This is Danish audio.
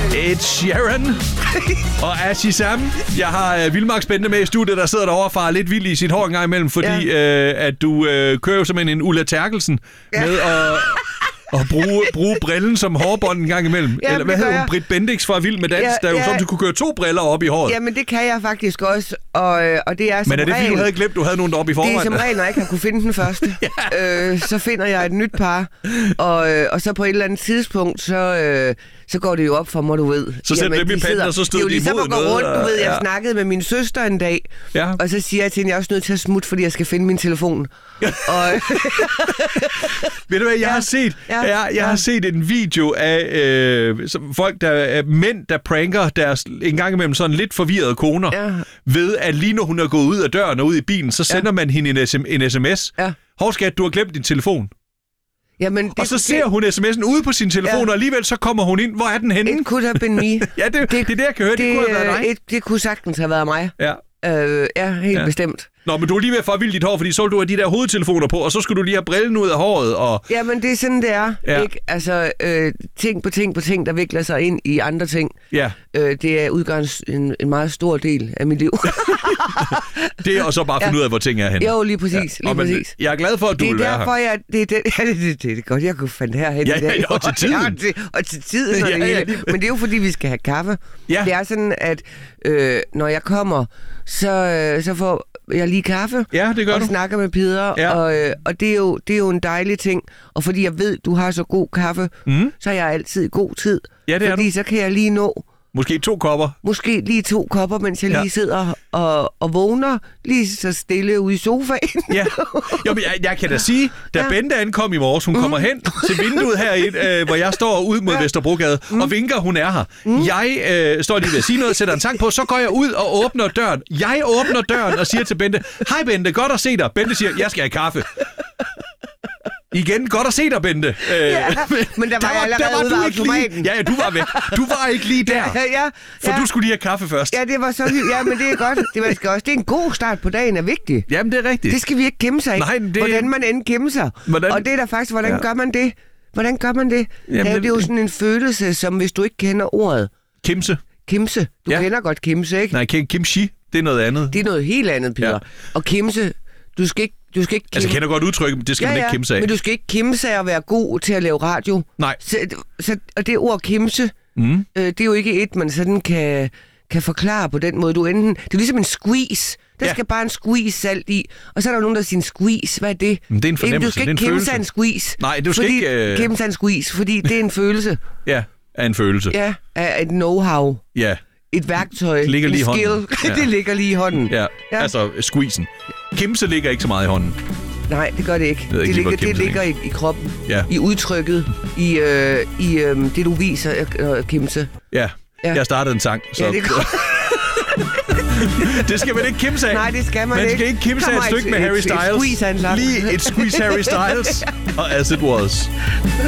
Ed Sheeran og Ashley Sam. Jeg har Vildmarksbente med i studiet, der sidder derovre og farer lidt vild i sit hår en gang imellem, fordi at du kører jo simpelthen en Ulla Terkelsen med at bruge brillen som hårbånd en gang imellem. Ja, eller hvad hedder hun? Britt Bendix fra Vild med Dans, der jo som du kunne køre 2 briller op i håret. Jamen, det kan jeg faktisk også, og det er som Men er det fordi, du havde glemt, du havde nogen deroppe i forvejen? Det er som regel, når jeg ikke har kunne finde den første. Så finder jeg et nyt par, og så på et eller andet tidspunkt, så går det jo op for mig, du ved. Så sætter dem i panden, og så stod de imod noget. Det er jo ligesom at gå rundt, du ved. Jeg snakkede med min søster en dag, og så siger jeg til hende, jeg er også nødt til at smutte, fordi jeg skal finde min telefon. Ved du hvad, jeg har set en video af folk, mænd, der pranker deres en gang imellem sådan lidt forvirrede koner, ved at lige når hun er gået ud af døren og ud i bilen, så sender man hende en sms. Hov skat, du har glemt din telefon. Jamen, og så ser hun sms'en ude på sin telefon, og alligevel så kommer hun ind. Hvor er den henne? It could have been me. Ja, det er det, jeg kan høre. Det kunne have været dig. Det kunne sagtens have været mig. Ja. Helt bestemt. Nå, men du er lige ved at forvilde dit hår, fordi så vil du have de der hovedtelefoner på, og så skulle du lige have brillen ud af håret. Og... Jamen, det er sådan, det er. Ikke? Altså, ting på ting, der vikler sig ind i andre ting. Ja. Det udgør en meget stor del af mit liv. Det er og så bare finde ud af, hvor ting er henne. Jo, lige præcis. Ja. Præcis. Jeg er glad for, at du vil være her. Det er godt, jeg kunne finde herhen i dag. Og til tiden. Og til tiden. Men det er jo, fordi vi skal have kaffe. Ja. Det er sådan, at når jeg kommer, så får jeg lige kaffe. Ja, det gør og du. Snakker med Peder. Ja. Og det er jo en dejlig ting. Og fordi jeg ved, du har så god kaffe, så er jeg altid i god tid. Ja, det fordi så kan jeg lige nå... Måske 2 kopper. Måske lige 2 kopper, mens jeg lige sidder og vågner lige så stille ude i sofaen. Ja. Jo, men jeg kan da sige, da Bente ankom i morges, hun kommer hen til vinduet herinde, hvor jeg står ud mod Vesterbrogade, og vinker, hun er her. Jeg står lige ved at sige noget, sætter en sang på, så går jeg ud og åbner døren. Jeg åbner døren og siger til Bente, hej Bente, godt at se dig. Bente siger, jeg skal have kaffe. Igen, godt at se dig, Bente. Men der var jeg allerede ude af automaten. Ja, du var væk. Du var ikke lige der. For du skulle lige have kaffe først. Ja, det var så hyggeligt. Ja, men det er godt. Det er en god start på dagen er vigtig. Jamen, det er rigtigt. Det skal vi ikke kæmpe sig af. Nej, hvordan man end kæmper sig. Og det er der faktisk, hvordan gør man det? Hvordan gør man det? Jamen, det er jo sådan en følelse, som hvis du ikke kender ordet. Kimse. Kimse. Du kender godt kimse, ikke? Nej, kimchi. Det er noget andet. Det er noget helt andet, Peter. Ja. Og kimse, du skal ikke altså, jeg kender godt udtryk, men det skal man ikke kimse af. Men du skal ikke kimse af at være god til at lave radio. Nej. Og det ord kimse, det er jo ikke et, man sådan kan forklare på den måde. Det er ligesom en squeeze. Der skal bare en squeeze salt i. Og så er der nogen, der siger en squeeze. Hvad er det? Men det er en fornemmelse. Du skal ikke kimse af en squeeze. Nej, du skal ikke... Kimse af en squeeze, fordi det er en følelse. Ja, af en følelse. Ja, af et know-how. Ja. Et værktøj, det ligger lige en skill. I hånden. Ja. Det ligger lige i hånden. Ja, altså squeezen. Kimse ligger ikke så meget i hånden. Nej, det gør det ikke. Det ligger i kroppen, i udtrykket, i det, du viser, kimse. Ja, jeg startede en sang. Så... Ja, det det skal man ikke kimse af. Nej, det skal man ikke. Man skal ikke kimse af et stykke med Harry Styles. Et squeeze af en lang. Lige et squeeze Harry Styles. Og As It Was.